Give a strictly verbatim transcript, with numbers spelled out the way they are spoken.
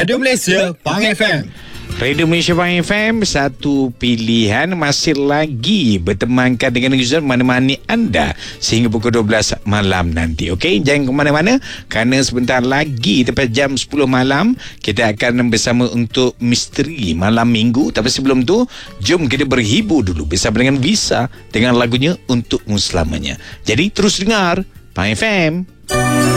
Radio Malaysia Pang F M. Radio Malaysia Pang F M, satu pilihan masih lagi bertemankan dengan user mana-mana anda sehingga pukul dua belas malam nanti. Okey, jangan ke mana-mana kerana sebentar lagi tepat jam sepuluh malam kita akan bersama untuk misteri malam minggu. Tapi sebelum tu, jom kita berhibur dulu bersama dengan Visa dengan lagunya Untukmu Selamanya. Jadi terus dengar Pang F M.